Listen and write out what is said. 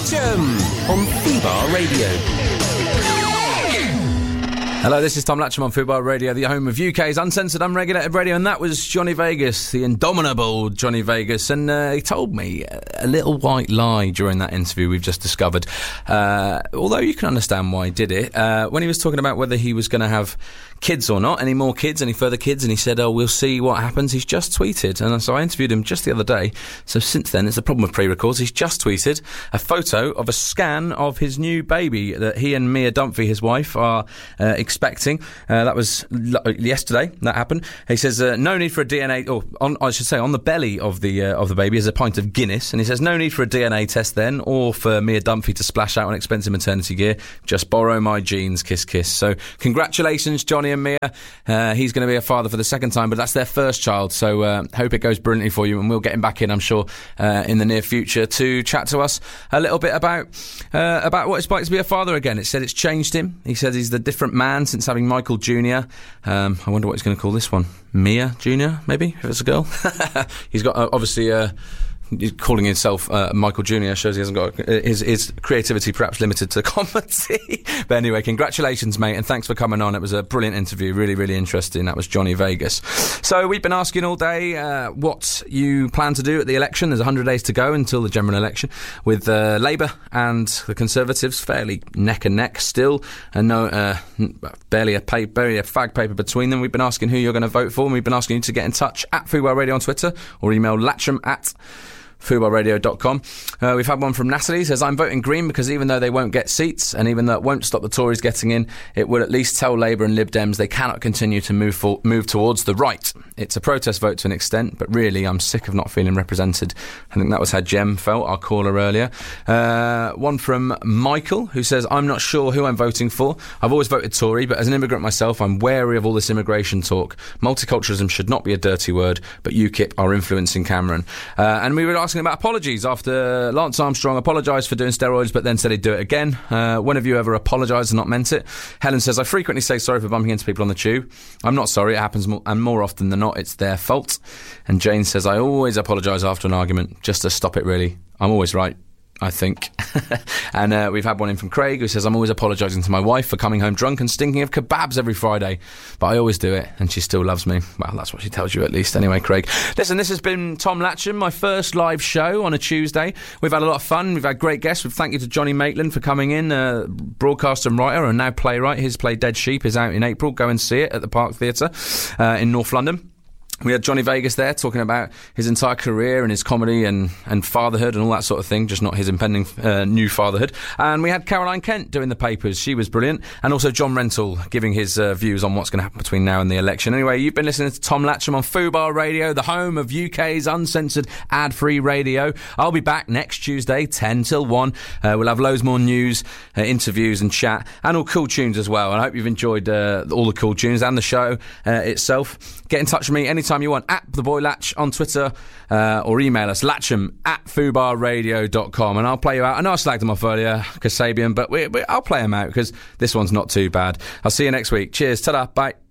Latcham on Fubar Radio. Hello, this is Tom Latcham on Fubar Radio, the home of UK's uncensored, unregulated radio, and that was Johnny Vegas, the indomitable Johnny Vegas, and he told me a little white lie during that interview we've just discovered, although you can understand why he did it, when he was talking about whether he was going to have kids or not, any more kids, any further kids, and he said, we'll see what happens. He's just tweeted, and so I interviewed him just the other day, so since then, it's the problem with pre-records, he's just tweeted a photo of a scan of his new baby that he and Mia Dunphy, his wife, are expecting. That was yesterday, that happened. He says, no need for a DNA, or I should say, on the belly of the baby is a pint of Guinness, and he says, no need for a DNA test then, or for Mia Dunphy to splash out on expensive maternity gear, just borrow my genes, kiss kiss. So congratulations, Johnny and Mia. He's going to be a father for the second time, but that's their first child, so hope it goes brilliantly for you, and we'll get him back in, I'm sure, in the near future to chat to us a little bit about what it's like to be a father again. It said it's changed him. He said he's the different man since having Michael Jr. I wonder what he's going to call this one. Mia Jr., maybe, if it's a girl. He's got, obviously... He's calling himself Michael Jr. shows he hasn't got his creativity perhaps limited to comedy. But anyway, congratulations, mate, and thanks for coming on. It was a brilliant interview, really, really interesting. That was Johnny Vegas. So we've been asking all day what you plan to do at the election. There's 100 days to go until the general election, with Labour and the Conservatives fairly neck and neck still, and barely a fag paper between them. We've been asking who you're going to vote for, and we've been asking you to get in touch at Fubar Radio on Twitter, or email latcham@fubarradio.com. We've had one from Natalie. Says, I'm voting Green because even though they won't get seats, and even though it won't stop the Tories getting in, it will at least tell Labour and Lib Dems they cannot continue to move towards the right. It's a protest vote to an extent, but really I'm sick of not feeling represented. I think that was how Jem felt, our caller earlier. One from Michael, who says, I'm not sure who I'm voting for. I've always voted Tory, but as an immigrant myself, I'm wary of all this immigration talk. Multiculturalism should not be a dirty word, but UKIP are influencing Cameron. And we were asking about apologies after Lance Armstrong apologised for doing steroids but then said he'd do it again. When have you ever apologised and not meant it? Helen says, I frequently say sorry for bumping into people on the tube. I'm not sorry, it happens more often than not, it's their fault. And Jane says, I always apologise after an argument, just to stop it really. I'm always right, I think. And we've had one in from Craig, who says, I'm always apologising to my wife for coming home drunk and stinking of kebabs every Friday, but I always do it and she still loves me. Well, that's what she tells you at least. Anyway, Craig, listen, this has been Tom Latcham, my first live show on a Tuesday. We've had a lot of fun, we've had great guests. Thank you to Johnny Maitland for coming in, broadcaster and writer and now playwright. His play Dead Sheep is out in April. Go and see it at the Park Theatre in North London. We had Johnny Vegas there talking about his entire career and his comedy and fatherhood and all that sort of thing, just not his impending new fatherhood. And we had Caroline Kent doing the papers. She was brilliant. And also John Rentoul giving his views on what's going to happen between now and the election. Anyway, you've been listening to Tom Latcham on Fubar Radio, the home of UK's uncensored ad-free radio. I'll be back next Tuesday, 10 till 1. We'll have loads more news, interviews and chat, and all cool tunes as well. And I hope you've enjoyed all the cool tunes and the show itself. Get in touch with me anytime you want, at The Boy Latch on Twitter, or email us, latcham@fubarradio.com, and I'll play you out. I know I slagged them off earlier, Kasabian, but I'll play them out because this one's not too bad. I'll see you next week. Cheers, ta-da, bye.